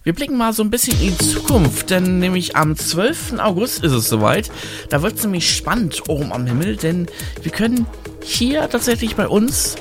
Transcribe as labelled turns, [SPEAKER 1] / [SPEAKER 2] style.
[SPEAKER 1] Wir blicken mal so ein bisschen in die Zukunft, denn nämlich am 12. August ist es soweit. Da wird es nämlich spannend oben am Himmel, denn wir können hier tatsächlich bei uns